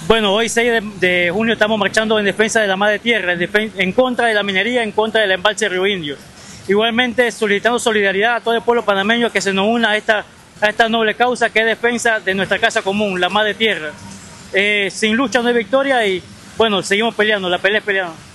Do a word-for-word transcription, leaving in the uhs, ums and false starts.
Bueno, hoy seis de, de junio estamos marchando en defensa de la madre tierra, en, defen en contra de la minería, en contra del embalse Río Indio. Igualmente solicitando solidaridad a todo el pueblo panameño que se nos una a esta, a esta noble causa que es defensa de nuestra casa común, la madre tierra. Eh, sin lucha no hay victoria y bueno, seguimos peleando, la pelea es peleando.